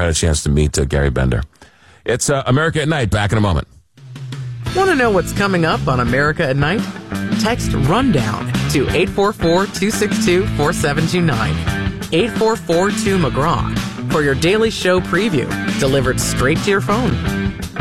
had a chance to meet Gary Bender. It's America at Night. Back in a moment. Want to know what's coming up on America at Night? Text RUNDOWN to 844-262-4729. 844-2-McGraw for your daily show preview delivered straight to your phone.